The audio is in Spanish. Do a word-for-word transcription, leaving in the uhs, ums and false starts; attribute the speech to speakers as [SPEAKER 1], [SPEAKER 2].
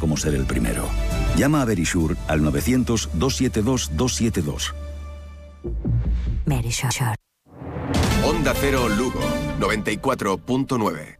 [SPEAKER 1] como ser el primero. Llama a Verisure al novecientos, doscientos setenta y dos, doscientos setenta y dos.
[SPEAKER 2] Verisure.
[SPEAKER 3] Onda Cero Lugo, noventa y cuatro punto nueve.